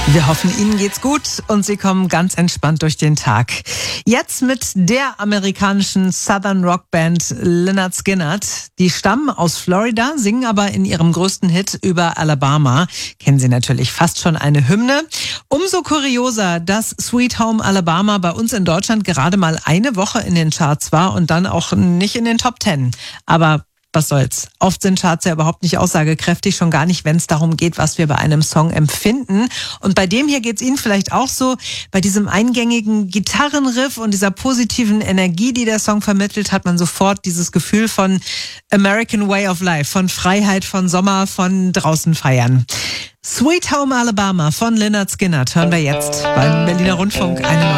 Wir hoffen, Ihnen geht's gut und Sie kommen ganz entspannt durch den Tag. Jetzt mit der amerikanischen Southern Rock Band Lynyrd Skynyrd. Die stammen aus Florida, singen aber in ihrem größten Hit über Alabama. Kennen Sie natürlich fast schon eine Hymne. Umso kurioser, dass Sweet Home Alabama bei uns in Deutschland gerade mal eine Woche in den Charts war und dann auch nicht in den Top 10. Aber was soll's? Oft sind Charts ja überhaupt nicht aussagekräftig, schon gar nicht, wenn es darum geht, was wir bei einem Song empfinden. Und bei dem hier geht's Ihnen vielleicht auch so. Bei diesem eingängigen Gitarrenriff und dieser positiven Energie, die der Song vermittelt, hat man sofort dieses Gefühl von American Way of Life, von Freiheit, von Sommer, von draußen feiern. Sweet Home Alabama von Lynyrd Skynyrd hören wir jetzt beim Berliner Rundfunk 91.